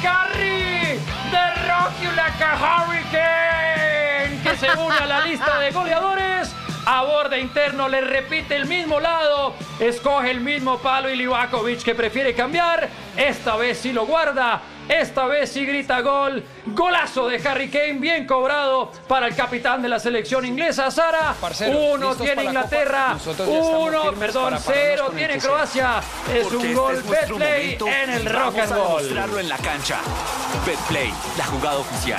Harry de Rocky Hurricane, que se une a la lista de goleadores. A borde interno le repite el mismo lado, escoge el mismo palo y Livakovic, que prefiere cambiar. Esta vez sí lo guarda, esta vez sí grita gol. Golazo de Harry Kane, bien cobrado para el capitán de la selección inglesa. Sara, uno tiene Inglaterra, cero tiene Croacia. Es un gol Betplay en el Rock and Roll. Mostrarlo en la cancha. Betplay, la jugada oficial.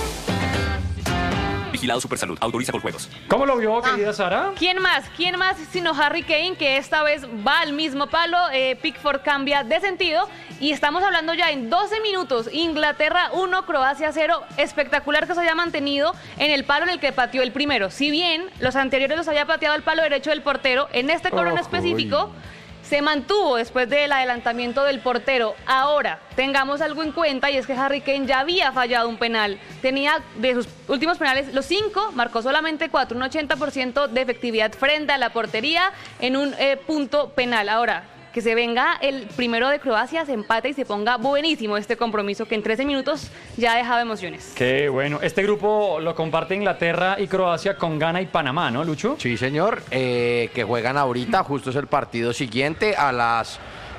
Vigilado Supersalud. Autoriza con juegos. ¿Cómo lo vio, querida Sara? ¿Quién más sino Harry Kane, que esta vez va al mismo palo? Pickford cambia de sentido y estamos hablando ya en 12 minutos. Inglaterra 1, Croacia 0. Espectacular que se haya mantenido en el palo en el que pateó el primero. Si bien los anteriores los había pateado el palo derecho del portero, en este cobro en específico se mantuvo después del adelantamiento del portero. Ahora, tengamos algo en cuenta, y es que Harry Kane ya había fallado un penal. Tenía de sus últimos penales, los 5, marcó solamente 4, un 80% de efectividad frente a la portería en un punto penal. Ahora, que se venga el primero de Croacia, se empate y se ponga buenísimo este compromiso, que en 13 minutos ya dejaba emociones. Qué bueno. Este grupo lo comparte Inglaterra y Croacia con Ghana y Panamá, ¿no, Lucho? Sí, señor, que juegan ahorita, justo es el partido siguiente, a las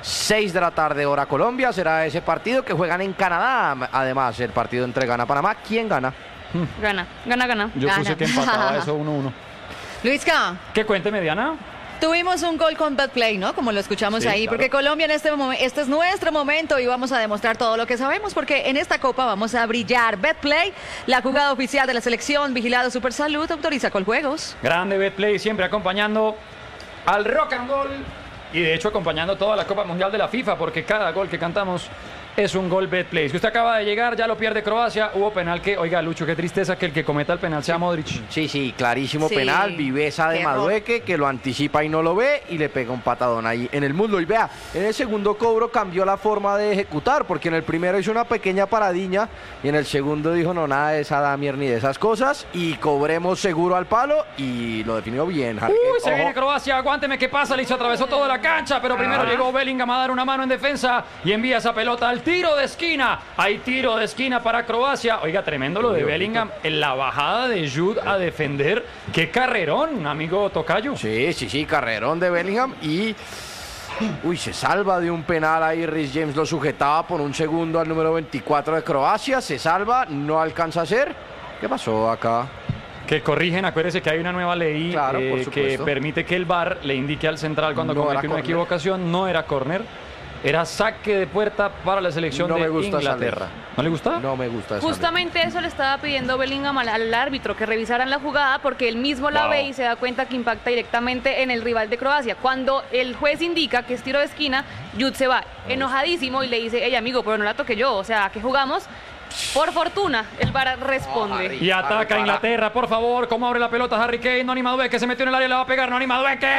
6 de la tarde, hora Colombia, será ese partido que juegan en Canadá, además, el partido entre Ghana y Panamá. ¿Quién gana? Gana. Yo puse que empataba eso 1-1. Luisca, ¿Qué cuente, Diana? tuvimos un gol con Betplay, ¿no? Como lo escuchamos ahí, claro. porque Colombia en este momento, este es nuestro momento y vamos a demostrar todo lo que sabemos, porque en esta copa vamos a brillar. Betplay, la jugada oficial de la selección, vigilado Supersalud, autoriza Coljuegos. Grande Betplay, siempre acompañando al Rock and Roll y de hecho acompañando toda la Copa Mundial de la FIFA, porque cada gol que cantamos es un gol Betplay. Si usted acaba de llegar, ya lo pierde Croacia. Hubo penal que, oiga, Lucho, qué tristeza que el que cometa el penal sea Modric. Sí, clarísimo Sí. penal, viveza de Qué Madueque, que lo anticipa y no lo ve y le pega un patadón ahí en el muslo. Y vea, en el segundo cobro cambió la forma de ejecutar, porque en el primero hizo una pequeña paradiña y en el segundo dijo no, nada de esa Damier ni de esas cosas, y cobremos seguro al palo y lo definió bien. Uy, se viene Croacia, aguánteme, ¿qué pasa? Le hizo atravesó toda la cancha, pero primero llegó Bellingham a dar una mano en defensa y envía esa pelota al tiro de esquina. Hay tiro de esquina para Croacia. Oiga, tremendo lo de Bellingham en la bajada de Jude a defender. Qué carrerón, amigo Tocayo. Sí, carrerón de Bellingham y... Uy, se salva de un penal ahí, Reece James lo sujetaba por un segundo al número 24 de Croacia, se salva, no alcanza a hacer. ¿Qué pasó acá? Que corrigen, acuérdese que hay una nueva ley Claro, por que supuesto. permite que el VAR le indique al central cuando No era comete una córner. equivocación. No era córner, era saque de puerta para la selección No de me gusta esa Inglaterra. ley. ¿No le gusta? No me gusta esa Justamente eso le estaba pidiendo Bellingham al árbitro, que revisaran la jugada, porque él mismo la ve y se da cuenta que impacta directamente en el rival de Croacia. Cuando el juez indica que es tiro de esquina, Jude se va enojadísimo y le dice, hey amigo, pero no la toqué yo, o sea, ¿a qué jugamos? Por fortuna, el VAR responde. Y ataca Inglaterra, por favor. ¿Cómo abre la pelota Harry Kane? Noni Madueke se metió en el área, le va a pegar Noni Madueke.